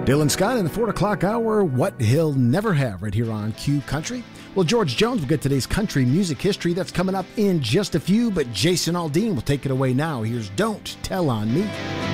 Dylan Scott in the 4 o'clock hour, What He'll Never Have, right here on Q Country. Well, George Jones will get today's country music history. That's coming up in just a few, but Jason Aldean will take it away now. Here's Don't Tell on Me.